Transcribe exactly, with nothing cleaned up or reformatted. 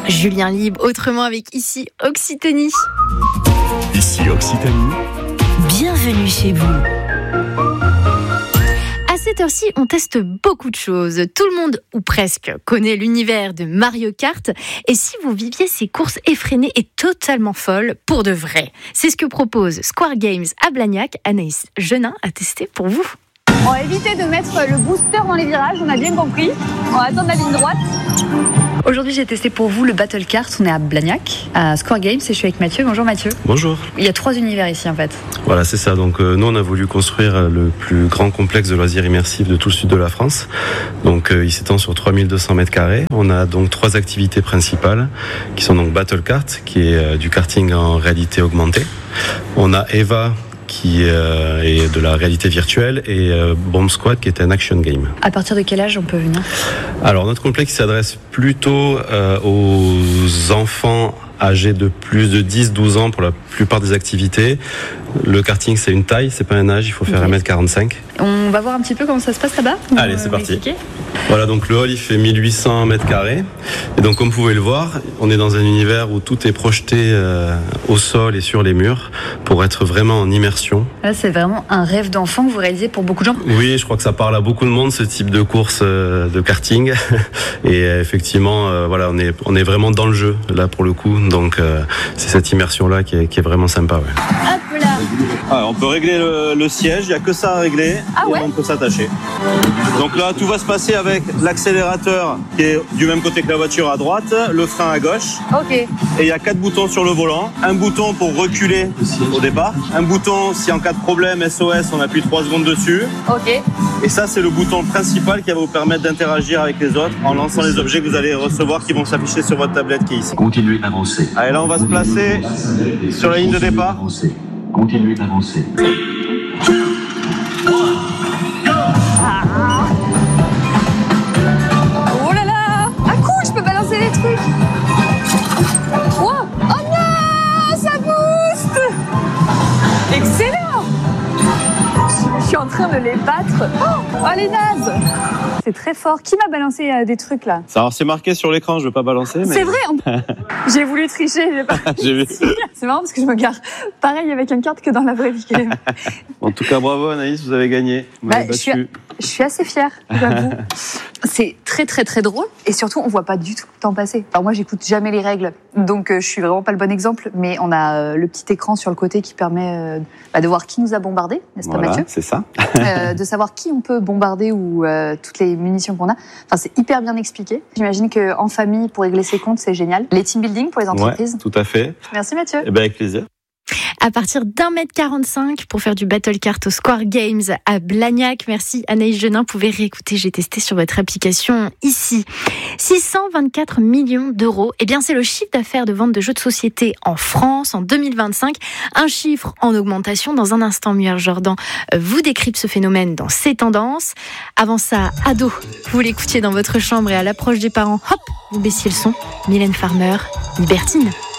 Julien Libre, autrement avec Ici Occitanie. Ici Occitanie. Bienvenue chez vous. À cette heure-ci, on teste beaucoup de choses. Tout le monde, ou presque, connaît l'univers de Mario Kart. Et si vous viviez ces courses effrénées et totalement folles, pour de vrai, c'est ce que propose Square Games à Blagnac. Anaïs Genin a testé pour vous. On va éviter de mettre le booster dans les virages, on a bien compris. On va attendre la ligne droite. Aujourd'hui, j'ai testé pour vous le Battle Kart. On est à Blagnac, à Square Games, et je suis avec Mathieu. Bonjour Mathieu. Bonjour. Il y a trois univers ici en fait. Voilà, c'est ça. Donc euh, nous, on a voulu construire le plus grand complexe de loisirs immersifs de tout le sud de la France. Donc euh, il s'étend sur trois mille deux cents mètres carrés. On a donc trois activités principales qui sont donc Battle Kart, qui est euh, du karting en réalité augmentée. On a Eva, qui euh, est de la réalité virtuelle, et euh, Bomb Squad, qui est un action game. À partir de quel âge on peut venir ? Alors notre complexe s'adresse plutôt euh, aux enfants âgés de plus de dix à douze ans pour la plupart des activités. Le karting, c'est une taille, c'est pas un âge, il faut faire okay. un mètre quarante-cinq. On va voir un petit peu comment ça se passe là-bas. Allez, c'est parti. Voilà, donc le hall, il fait mille huit cents mètres carrés. Et donc, comme vous pouvez le voir, on est dans un univers où tout est projeté euh, au sol et sur les murs pour être vraiment en immersion. Là, c'est vraiment un rêve d'enfant que vous réalisez pour beaucoup de gens. Oui, je crois que ça parle à beaucoup de monde, ce type de course euh, de karting. Et euh, effectivement, euh, voilà, on est, on est vraiment dans le jeu, là, pour le coup. Donc, euh, c'est cette immersion-là qui est, qui est vraiment sympa. Ouais. Hop là. Ah, on peut régler le, le siège, il n'y a que ça à régler. Ah ouais. Et on peut s'attacher. Donc là, tout va se passer avec l'accélérateur qui est du même côté que la voiture à droite, le frein à gauche. Ok. Et il y a quatre boutons sur le volant. Un bouton pour reculer au départ. Un bouton si en cas de problème S O S, on appuie trois secondes dessus. Ok. Et ça, c'est le bouton principal qui va vous permettre d'interagir avec les autres en lançant les objets que vous allez recevoir qui vont s'afficher sur votre tablette qui est ici. Continuez d'avancer. Allez, là, on va se placer sur la ligne de départ. Continuez d'avancer. Ah. Oh là là. Ah cool, je peux balancer les trucs. Oh, oh non, ça booste. Excellent. Je suis en train de les battre. Oh, oh les nazes. C'est très fort. Qui m'a balancé euh, des trucs là ? Ça, alors c'est marqué sur l'écran, je veux pas balancer. Mais... C'est vrai. On... J'ai voulu tricher. J'ai pas... J'ai vu. C'est marrant parce que je me gare pareil avec un kart que dans la vraie vie. En tout cas, bravo Anaïs, vous avez gagné. Vous bah, je, suis, je suis assez fière, j'avoue. C'est très très très drôle et surtout on voit pas du tout le temps passer. Alors moi j'écoute jamais les règles, donc euh, je suis vraiment pas le bon exemple. Mais on a euh, le petit écran sur le côté qui permet euh, bah, de voir qui nous a bombardé, n'est-ce pas voilà, Mathieu ? C'est ça. euh, de savoir qui on peut bombarder ou euh, toutes les munitions qu'on a. Enfin c'est hyper bien expliqué. J'imagine que en famille pour régler ses comptes c'est génial. Les team building pour les entreprises. Ouais, tout à fait. Merci Mathieu. Eh ben avec plaisir. À partir d'un mètre quarante-cinq pour faire du Battle Kart au Square Games à Blagnac. Merci Anaïs Genin. Vous pouvez réécouter, j'ai testé sur votre application ici. six cent vingt-quatre millions d'euros. Eh bien, c'est le chiffre d'affaires de vente de jeux de société en France en deux mille vingt-cinq. Un chiffre en augmentation. Dans un instant, Muir Jordan vous décrypte ce phénomène dans ses tendances. Avant ça, ado, vous l'écoutiez dans votre chambre et à l'approche des parents, hop, vous baissiez le son. Mylène Farmer, Libertine.